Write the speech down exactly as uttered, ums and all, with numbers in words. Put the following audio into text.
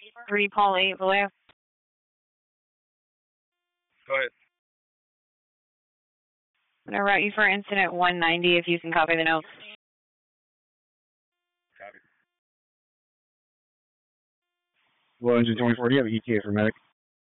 three Paul eight, Vallejo. Go ahead. I'm going to route you for incident one ninety if you can copy the note. Copy. Well, engine twenty-four, do you have an E T A for medic?